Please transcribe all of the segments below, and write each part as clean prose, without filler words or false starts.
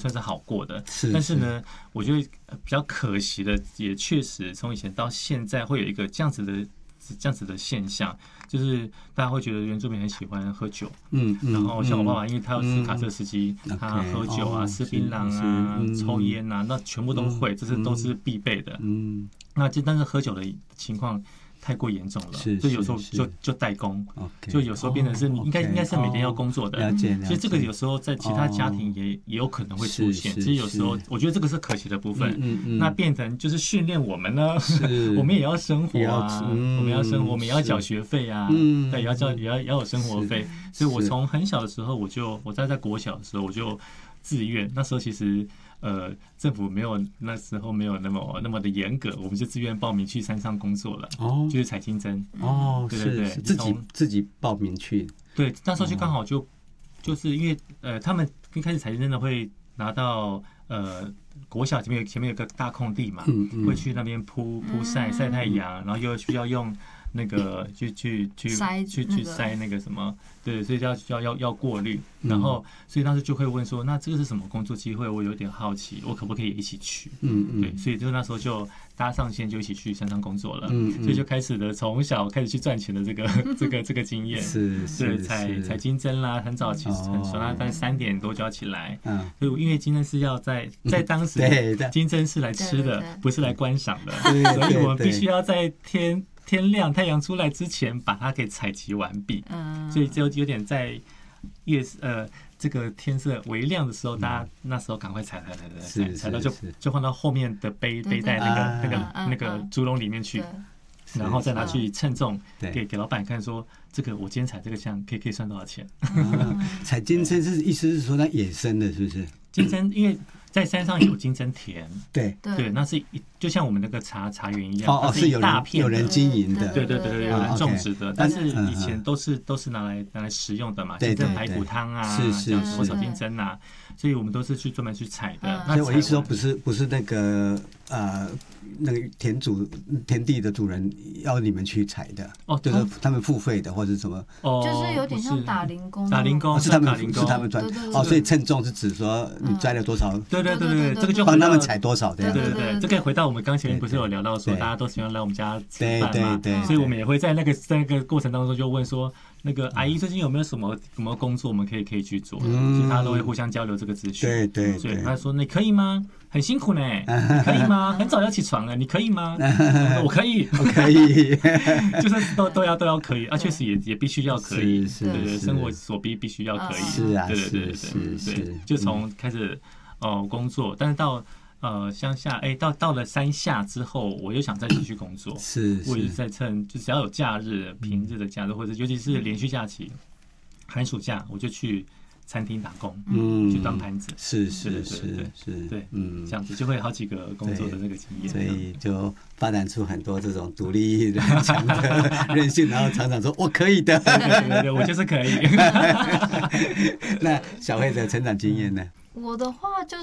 算是好过的。但是呢，我觉得比较可惜的，也确实从以前到现在会有一个这样子的现象，就是大家会觉得原住民很喜欢喝酒，然后像我爸爸，因为他要是卡车司机，他喝酒啊、吃槟榔啊、抽烟啊，那全部都会，这都是必备的。那但是喝酒的情况太过严重了，所以有时候就代工，就有时候变成是你应该是每天要工作的，所以这个有时候在其他家庭也有可能会出现。其实有时候我觉得这个是可惜的部分，那变成就是训练我们呢，我们也要生活啊，我们要生活，我们也要缴学费啊，对，也要有生活费。所以我从很小的时候我在国小的时候我就自愿，那时候其实。政府那时候没有那么的严格，我们就自愿报名去山上工作了，就是采金针。对对对， 自己报名去。 对，那时候就刚好就是因为他们一开始采金针的会拿到国小前面有个大空地嘛，会去那边铺晒太阳，然后又需要用。那个去筛那个什么，对，所以要过滤，然后所以当时就会问说，那这个是什么工作机会？我有点好奇，我可不可以一起去？对，所以就那时候就搭上线，就一起去山上工作了。所以就开始了从小开始去赚钱的这个经验，对，采金针啦，很早起很早，大概3点多就要起来。所以因为金针是要在当时金针是来吃的，不是来观赏的，所以我们必须要在天亮太阳出来之前把它给采集完毕，所以就有点在这个天色微亮的时候，大家那时候赶快采到就放到后面的背带那个竹笼里面去，然后再拿去称重给老板看，说这个我今天采这个项可以算多少钱。 采金针是意思是说它野生的，是不是？ 金针因为在山上有金针田， 对， 那是就像我们那个茶园一样， 是一大片有人经营的， 对，有人种植的，但是以前都是拿来食用的嘛，金针排骨汤啊，像火炒金针啊，所以我们都是专门去采的。 所以我意思说不是那个那个田地的主人要你们去采的，就是他们付费的或者什么， 就是有点像打零工， 是他们赚，所以称重是指说你摘了多少， 对，这个就帮他们采多少的， 对，这个回到我们刚前面不是有聊到说大家都喜欢来我们家吃饭嘛， 对， 所以我们也会在那个过程当中就问说，那个阿姨最近有没有什么工作我们可以去做，所以大家都会互相交流这个资讯， 对， 所以他说你可以吗？很辛苦呢，你可以吗？很早要起床了，你可以吗？我可以，就是都要可以啊，确实也必须要可以，对，生活所逼必须要可以， 是啊， 对，就从开始工作，但是到乡下，到了山下之后，我又想再继续工作，我也是在趁就只要有假日、平日的假日，或者尤其是连续假期、寒暑假，我就去餐厅打工，去端盘子， 是， 对，这样子就会好几个工作的那个经验， 所以就发展出很多这种独立人强的韧性，然后常常说我可以的， 对，我就是可以。 那小慧的成长经验呢？ 我的话就是。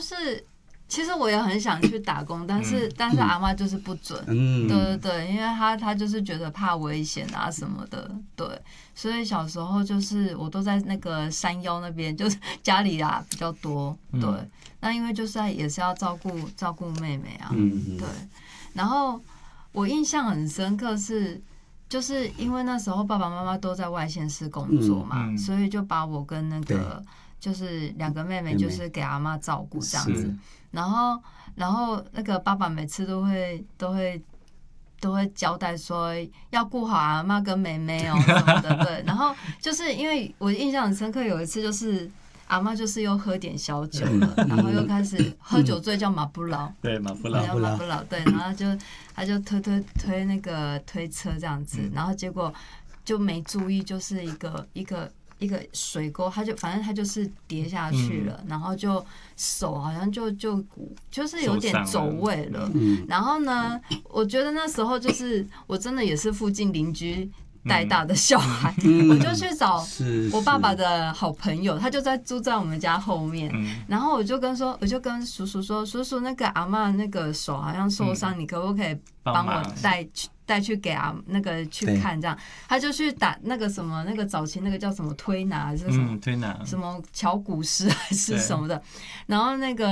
其实我也很想去打工，但是阿嬷就是不准，对，因为她就是觉得怕危险啊什么的，对，所以小时候就是我都在那个山腰那边，就是家里啊比较多，对，那因为就是也是要照顾妹妹啊，对，然后我印象很深刻是。就是因为那时候爸爸妈妈都在外县市工作嘛，所以就把我跟那个就是2个妹妹，就是给阿嬷照顾这样子。然后那个爸爸每次都会交代说要顾好阿嬷跟妹妹哦什么的，对。然后就是因为我印象很深刻，有一次就是阿嬷就是又喝点小酒了，然后又开始喝酒醉叫马不老， 对，马不老， 对，然后他就推那个推车这样子，然后结果就没注意，就是一个水沟，反正他就是跌下去了，然后就手好像就是有点走位了，然后呢，我觉得那时候就是我真的也是附近邻居带大的小孩，我就去找我爸爸的好朋友，他就住在我们家后面，然后我就跟叔叔说，叔叔那个阿嬷那个手好像受伤，你可不可以帮我带去给那个去看这样？他就去打那个什么那个早期那个叫什么推拿还是什么推拿什么巧骨师还是什么的，然后那个。